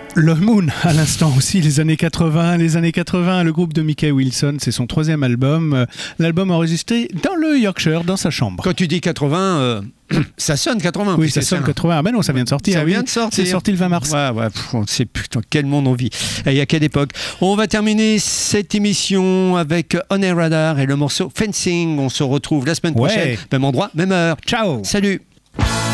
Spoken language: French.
Love Moon, à l'instant aussi, les années 80, le groupe de Mickey Wilson, c'est son 3e album, l'album enregistré dans le Yorkshire, dans sa chambre. Quand tu dis 80, ça sonne 80. Oui, ça sonne 80, ah ben non, ça vient de sortir. Ça vient de sortir. C'est sorti le 20 mars. Ouais, on sait plus dans quel monde on vit, et à quelle époque. On va terminer cette émission avec On Air Radar et le morceau Fencing. On se retrouve la semaine prochaine, même endroit, même heure. Ciao. Salut.